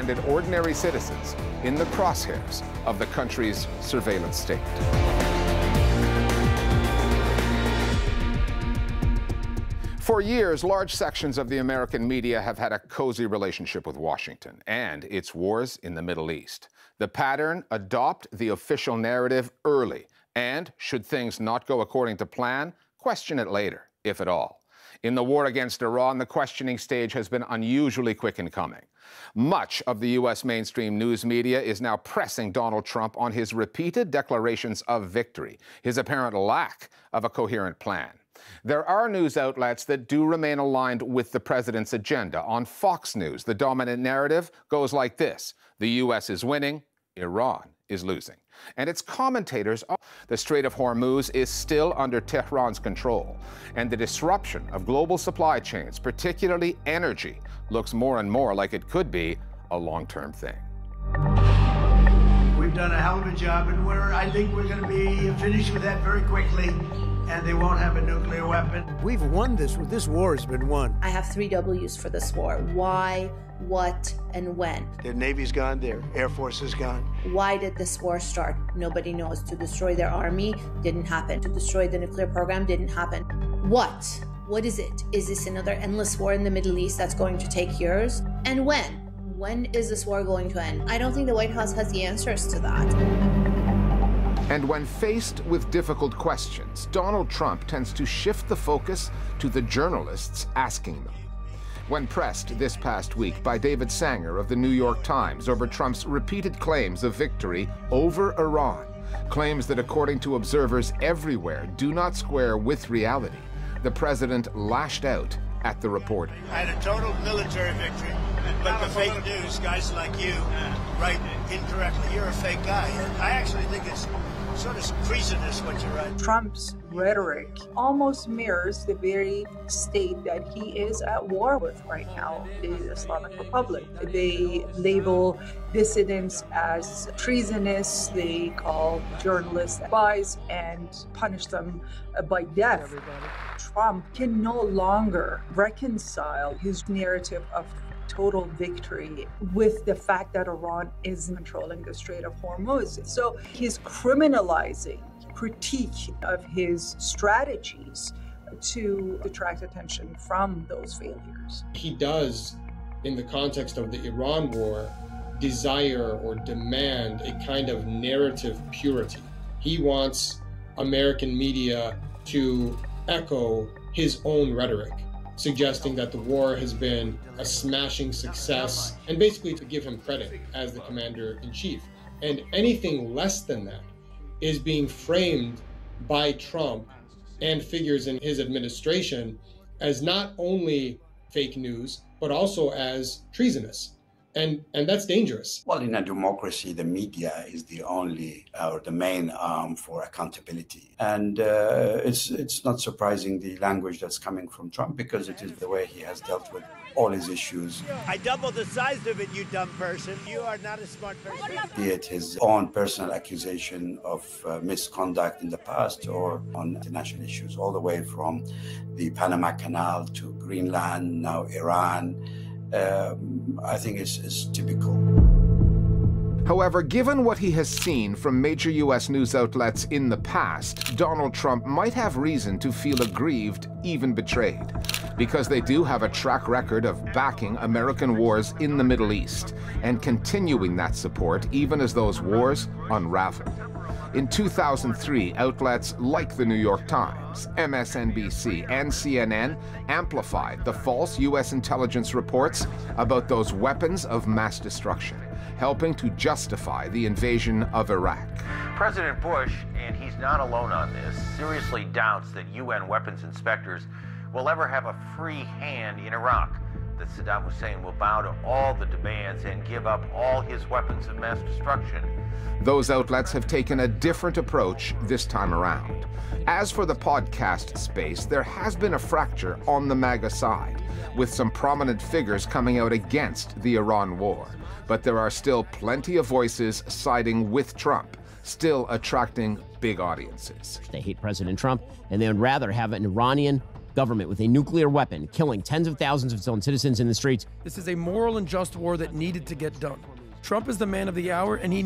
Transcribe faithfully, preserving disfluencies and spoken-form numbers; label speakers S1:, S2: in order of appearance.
S1: landed ordinary citizens in the crosshairs of the country's surveillance state. For years, large sections of the American media have had a cozy relationship with Washington and its wars in the Middle East. The pattern: adopt the official narrative early, and should things not go according to plan, question it later, if at all. In the war against Iran, the questioning stage has been unusually quick in coming. Much of the U S mainstream news media is now pressing Donald Trump on his repeated declarations of victory, his apparent lack of a coherent plan. There are news outlets that do remain aligned with the president's agenda. On Fox News, the dominant narrative goes like this: the U S is winning, Iran is losing. And its commentators are, the Strait of Hormuz is still under Tehran's control, and the disruption of global supply chains, particularly energy, looks more and more like it could be a long-term thing.
S2: We've done a hell of a job, and we're, I think we're going to be finished with that very quickly, and they won't have a nuclear weapon.
S3: We've won this. This war has been won.
S4: I have three W's for this war: why, what, and when.
S2: Their Navy's gone, their Air Force is gone.
S4: Why did this war start? Nobody knows. To destroy their army didn't happen. To destroy the nuclear program didn't happen. What? What is it? Is this another endless war in the Middle East that's going to take years? And when? When is this war going to end? I don't think the White House has the answers to that.
S1: And when faced with difficult questions, Donald Trump tends to shift the focus to the journalists asking them. When pressed this past week by David Sanger of the New York Times over Trump's repeated claims of victory over Iran, claims that, according to observers everywhere, do not square with reality, the president lashed out at the reporter.
S2: I had a total military victory, but the fake news, guys like you, write incorrectly. You're a fake guy. I actually think it's sort of treasonous what you write.
S5: Trump's rhetoric almost mirrors the very state that he is at war with right now, the Islamic Republic. They label dissidents as treasonous, they call journalists spies and punish them by death. Trump can no longer reconcile his narrative of total victory with the fact that Iran is controlling the Strait of Hormuz. So he's criminalizing critique of his strategies to attract attention from those failures.
S6: He does, in the context of the Iran war, desire or demand a kind of narrative purity. He wants American media to echo his own rhetoric, suggesting that the war has been a smashing success, and basically to give him credit as the commander-in-chief. And anything less than that is being framed by Trump and figures in his administration as not only fake news, but also as treasonous. And, and that's dangerous.
S7: Well, in a democracy, the media is the only uh, or the main arm for accountability. And uh, it's, it's not surprising the language that's coming from Trump, because it is the way he has dealt with all his issues.
S2: I doubled the size of it, you dumb person. You are not a smart person.
S7: Be it his own personal accusation of uh, misconduct in the past or on international issues, all the way from the Panama Canal to Greenland, now Iran. Um, I think it's, it's typical.
S1: However, given what he has seen from major U S news outlets in the past, Donald Trump might have reason to feel aggrieved, even betrayed, because they do have a track record of backing American wars in the Middle East and continuing that support even as those wars unraveled. In two thousand three, outlets like the New York Times, M S N B C, and C N N amplified the false U S intelligence reports about those weapons of mass destruction, helping to justify the invasion of Iraq.
S8: President Bush, and he's not alone on this, seriously doubts that U N weapons inspectors will ever have a free hand in Iraq, that Saddam Hussein will bow to all the demands and give up all his weapons of mass destruction.
S1: Those outlets have taken a different approach this time around. As for the podcast space, there has been a fracture on the MAGA side, with some prominent figures coming out against the Iran war. But there are still plenty of voices siding with Trump, still attracting big audiences.
S9: They hate President Trump, and they would rather have an Iranian government with a nuclear weapon, killing tens of thousands of its own citizens in the streets.
S10: This is a moral and just war that needed to get done. Trump is the man of the hour, and he